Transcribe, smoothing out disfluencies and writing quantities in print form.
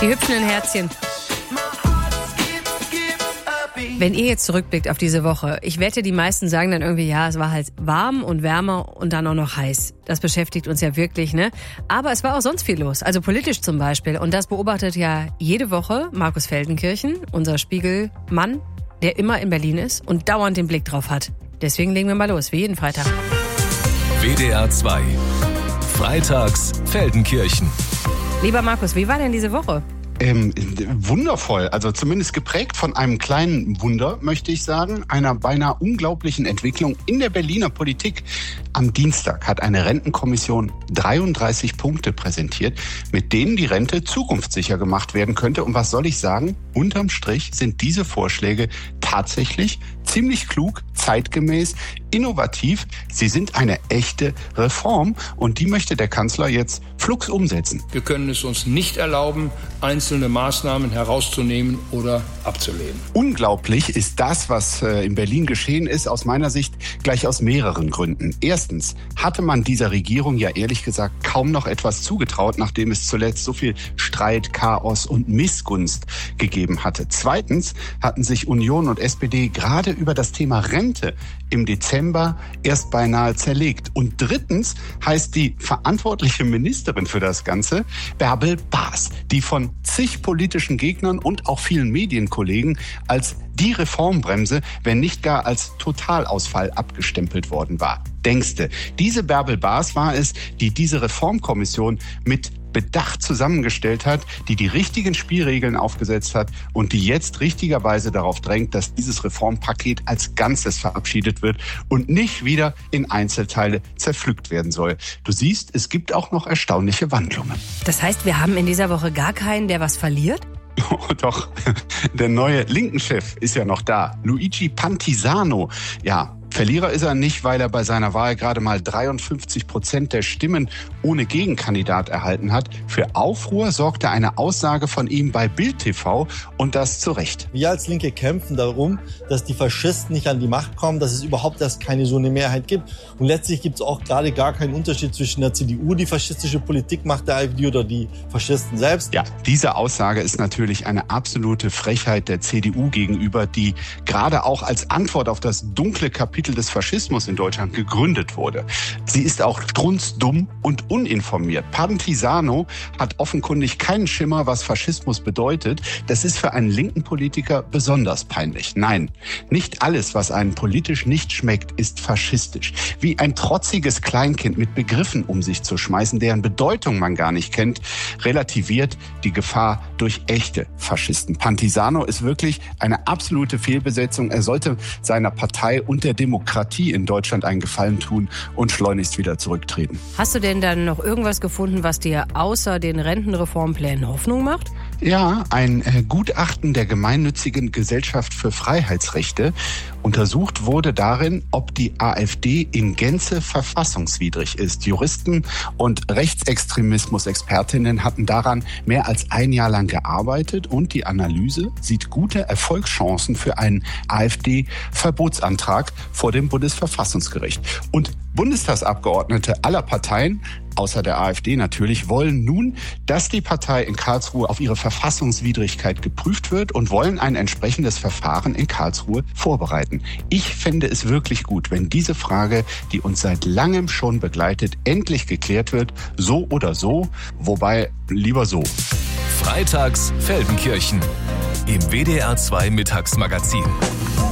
Die hübschen Herzchen. Wenn ihr jetzt zurückblickt auf diese Woche, ich wette, die meisten sagen dann irgendwie, ja, es war halt warm und wärmer und dann auch noch heiß. Das beschäftigt uns ja wirklich, ne? Aber es war auch sonst viel los, also politisch zum Beispiel. Und das beobachtet ja jede Woche Markus Feldenkirchen, unser Spiegelmann, der immer in Berlin ist und dauernd den Blick drauf hat. Deswegen legen wir mal los, wie jeden Freitag. WDR 2. Freitags Feldenkirchen. Lieber Markus, wie war denn diese Woche? Wundervoll, also zumindest geprägt von einem kleinen Wunder, möchte ich sagen, einer beinahe unglaublichen Entwicklung in der Berliner Politik. Am Dienstag hat eine Rentenkommission 33 Punkte präsentiert, mit denen die Rente zukunftssicher gemacht werden könnte. Und was soll ich sagen? Unterm Strich sind diese Vorschläge tatsächlich ziemlich klug, zeitgemäß, innovativ. Sie sind eine echte Reform und die möchte der Kanzler jetzt flugs umsetzen. Wir können es uns nicht erlauben, einzelne Maßnahmen herauszunehmen oder abzulehnen. Unglaublich ist das, was in Berlin geschehen ist, aus meiner Sicht gleich aus mehreren Gründen. Erstens hatte man dieser Regierung ja ehrlich gesagt kaum noch etwas zugetraut, nachdem es zuletzt so viel Streit, Chaos und Missgunst gegeben hatte. Zweitens hatten sich Union und SPD gerade über das Thema Rente im Dezember erst beinahe zerlegt. Und drittens heißt die verantwortliche Ministerin für das Ganze Bärbel Baas, die von zig politischen Gegnern und auch vielen Medienkollegen als die Reformbremse, wenn nicht gar als Totalausfall abgestempelt worden war. Denkste, diese Bärbel Baas war es, die diese Reformkommission mit Bedacht zusammengestellt hat, die die richtigen Spielregeln aufgesetzt hat und die jetzt richtigerweise darauf drängt, dass dieses Reformpaket als Ganzes verabschiedet wird und nicht wieder in Einzelteile zerpflückt werden soll. Du siehst, es gibt auch noch erstaunliche Wandlungen. Das heißt, wir haben in dieser Woche gar keinen, der was verliert? Oh, doch, der neue Linken-Chef ist ja noch da, Luigi Pantisano. Ja, Verlierer ist er nicht, weil er bei seiner Wahl gerade mal 53% der Stimmen ohne Gegenkandidat erhalten hat. Für Aufruhr sorgte eine Aussage von ihm bei Bild TV und das zu Recht. Wir als Linke kämpfen darum, dass die Faschisten nicht an die Macht kommen, dass es überhaupt erst keine so eine Mehrheit gibt. Und letztlich gibt es auch gerade gar keinen Unterschied zwischen der CDU, die faschistische Politik macht, der AfD oder die Faschisten selbst. Ja, diese Aussage ist natürlich eine absolute Frechheit der CDU gegenüber, die gerade auch als Antwort auf das dunkle Kapitel des Faschismus in Deutschland gegründet wurde. Sie ist auch strunzdumm und uninformiert. Pantisano hat offenkundig keinen Schimmer, was Faschismus bedeutet. Das ist für einen linken Politiker besonders peinlich. Nein, nicht alles, was einem politisch nicht schmeckt, ist faschistisch. Wie ein trotziges Kleinkind mit Begriffen um sich zu schmeißen, deren Bedeutung man gar nicht kennt, relativiert die Gefahr durch echte Faschisten. Pantisano ist wirklich eine absolute Fehlbesetzung. Er sollte seiner Partei und der Demokratie in Deutschland einen Gefallen tun und schleunigst wieder zurücktreten. Hast du denn dann noch irgendwas gefunden, was dir außer den Rentenreformplänen Hoffnung macht? Ja, ein Gutachten der Gemeinnützigen Gesellschaft für Freiheitsrechte. Untersucht wurde darin, ob die AfD in Gänze verfassungswidrig ist. Juristen und Rechtsextremismus-Expertinnen hatten daran mehr als ein Jahr lang gearbeitet und die Analyse sieht gute Erfolgschancen für einen AfD-Verbotsantrag vor dem Bundesverfassungsgericht. Und Bundestagsabgeordnete aller Parteien, außer der AfD natürlich, wollen nun, dass die Partei in Karlsruhe auf ihre Verfassungswidrigkeit geprüft wird und wollen ein entsprechendes Verfahren in Karlsruhe vorbereiten. Ich fände es wirklich gut, wenn diese Frage, die uns seit langem schon begleitet, endlich geklärt wird. So oder so, wobei lieber so. Freitags Feldenkirchen im WDR 2 Mittagsmagazin.